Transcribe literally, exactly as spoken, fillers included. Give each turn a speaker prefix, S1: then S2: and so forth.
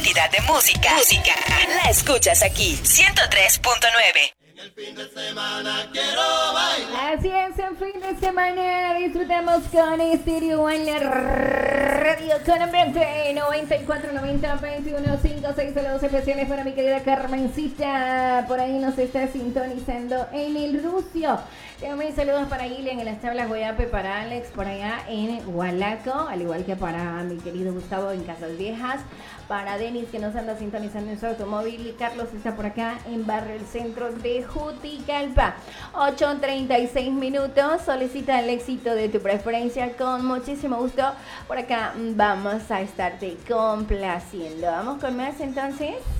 S1: calidad de música. Música. La escuchas aquí. ciento tres punto nueve.
S2: En el fin de semana quiero bailar.
S3: Así es, en fin de semana disfrutamos con Estéreo en la radio con ambiente noventa y cuatro noventa veintiuno cincuenta y seis. Saludos especiales para mi querida Carmencita. Por ahí nos está sintonizando en el Rucio. También saludos para Ilian en las tablas Guayape, para Alex por allá en Hualaco, al igual que para mi querido Gustavo en Casas Viejas, para Denis que nos anda sintonizando en su automóvil, y Carlos está por acá en Barrio El Centro de Juticalpa. ocho treinta y seis minutos, solicita el éxito de tu preferencia con muchísimo gusto. Por acá vamos a estarte complaciendo. Vamos con más entonces.